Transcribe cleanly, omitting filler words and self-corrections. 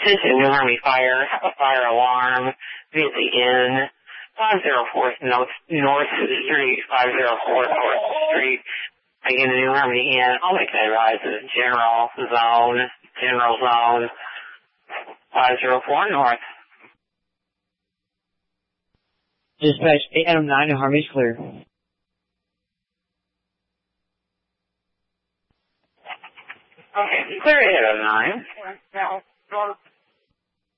Attention, New Harmony Fire, have a fire alarm, be at the inn, 504 North Street, 504 North Street. Again, the New Harmony Inn, I'll make that rise to the general zone, 504 North. Dispatch 8 Adam 9, New Harmony's clear. Okay, clear 8 Adam 9.